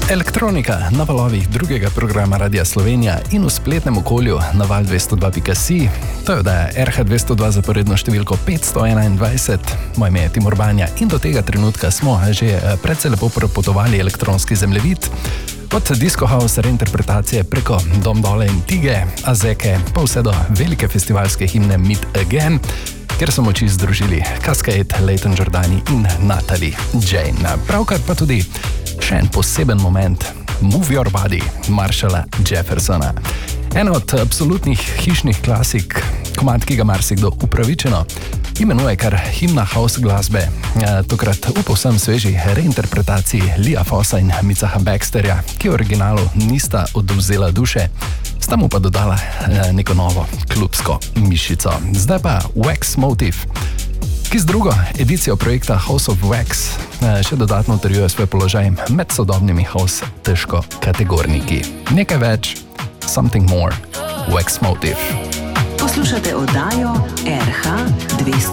Elektronika na valovih drugega programa Radia Slovenija in v spletnem okolju na val202.si. To je oddaja RH202 zaporedno številko 521. Moje ime je Timur Banja in do tega trenutka smo že precej lepo prepotovali elektronski zemljevid. Od disco house reinterpretacije preko Dom Dole in Tige, Azeke, pa vse do velike festivalske himne Meet Again, kjer so moči združili Cascade, Leighton Jordani in Natalie Jane. Pravkar pa tudi še en poseben moment, Move Your Body, Marshalla Jeffersona. Ena od absolutnih hišnih klasik, komad, ki ga marsikdo upravičeno imenuje kar himna house glasbe, tokrat v povsem sveži reinterpretaciji Leah Fossa in Mitchaha Baxterja, ki v originalu nista odvzela duše, sta mu pa dodala neko novo klubsko mišico. Zdaj pa Wax Motif, ki z drugo edicijo projekta House of Wax še dodatno utrjuje svoj položaj med sodobnimi house težko kategorniki. Nekaj več, Something More, Wax Motif. Poslušate oddajo